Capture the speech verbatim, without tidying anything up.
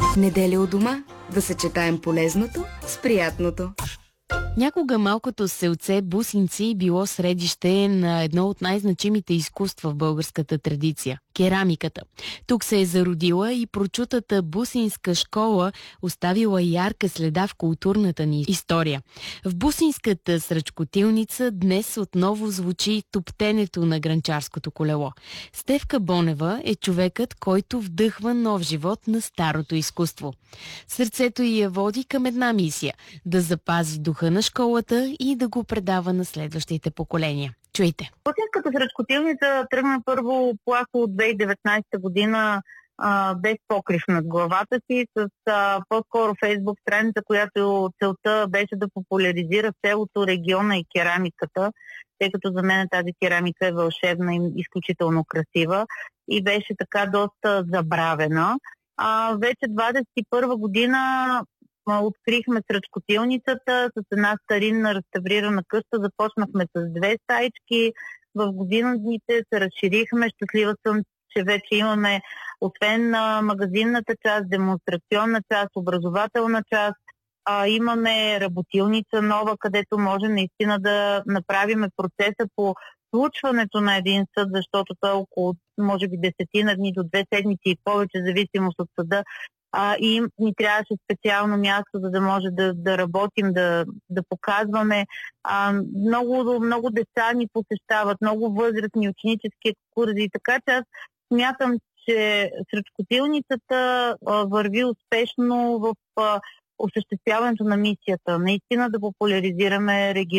Неделя у дома. Да съчетаем полезното с приятното. Някога малкото селце Бусинци било средище на едно от най-значимите изкуства в българската традиция – керамиката. Тук се е зародила и прочутата Бусинска школа оставила ярка следа в културната ни история. В Бусинската сръчкотилница днес отново звучи топтенето на гранчарското колело. Стефка Бонева е човекът, който вдъхва нов живот на старото изкуство. Сърцето ѝ я води към една мисия – да запази духа на школата и да го предава на следващите поколения. Чуйте. Бусинската сръчкотилница тръгна първо плахо от две хиляди и деветнадесета година а, без покрив над главата си, с а, по-скоро фейсбук страница, която целта беше да популяризира селото, региона и керамиката, тъй като за мен тази керамика е вълшебна и изключително красива и беше така доста забравена. А, вече двадесет и първа година открихме сръчкотилницата с една старинна реставрирана къща. Започнахме с две стаички. В годините се разширихме. Щастлива съм, че вече имаме освен на магазинната част, демонстрационна част, образователна част. А, имаме работилница нова, където може наистина да направим процеса по случването на един съд, защото той е около, може би, десетина дни до две седмици и повече, зависимост от съда. А, и ни трябваше специално място, за да може да, да работим, да, да показваме. А, много, много деца ни посещават, много възрастни ученически екскурзии, така че аз смятам, че сръчкотилницата а, върви успешно в а, осъществяването на мисията. Наистина да популяризираме региона.